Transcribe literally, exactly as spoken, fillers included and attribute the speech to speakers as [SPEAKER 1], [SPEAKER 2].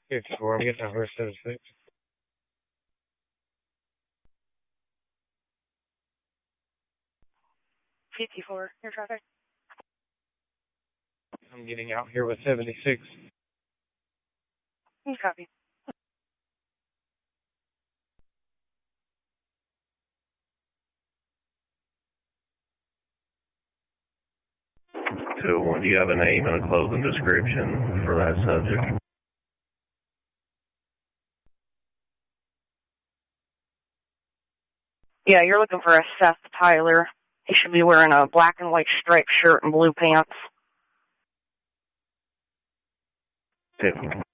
[SPEAKER 1] fifty-four, I'm getting over seventy-six.
[SPEAKER 2] fifty-four, your traffic.
[SPEAKER 1] I'm getting out here with seventy-six.
[SPEAKER 2] You copy.
[SPEAKER 3] two one, do you have a name and a clothing description for that subject?
[SPEAKER 2] Yeah, you're looking for a Seth Tyler. He should be wearing a black and white striped shirt and blue pants.
[SPEAKER 3] ten